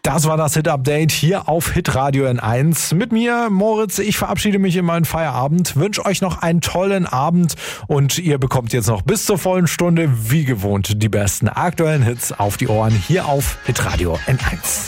Das war das Hit-Update hier auf Hitradio N1. Mit mir, Moritz. Ich verabschiede mich in meinen Feierabend, wünsche euch noch einen tollen Abend und ihr bekommt jetzt noch bis zur vollen Stunde, wie gewohnt, die besten aktuellen Hits auf die Ohren hier auf Hitradio N1.